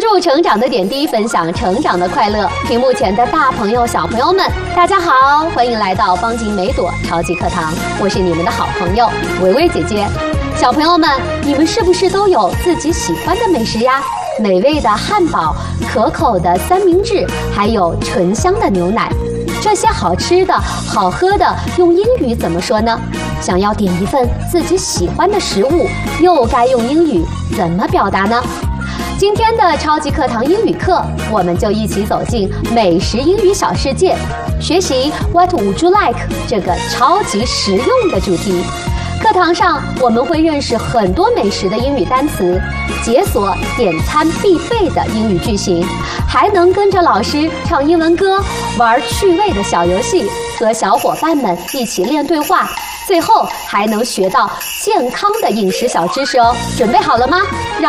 注成长的点滴，分享成长的快乐。屏幕前的大朋友、小朋友们，大家好，欢迎来到邦吉梅朵超级课堂，我是你们的好朋友维维姐姐。小朋友们，你们是不是都有自己喜欢的美食呀？美味的汉堡、可口的三明治，还有醇香的牛奶。这些好吃的、好喝的，用英语怎么说呢？想要点一份自己喜欢的食物，又该用英语怎么表达呢？今天的超级课堂英语课，我们就一起走进美食英语小世界，学习 What would you like 这个超级实用的主题。课堂上我们会认识很多美食的英语单词，解锁点餐必备的英语句型，还能跟着老师唱英文歌，玩趣味的小游戏，和小伙伴们一起练对话，最后还能学到健康的饮食小知识哦。准备好了吗？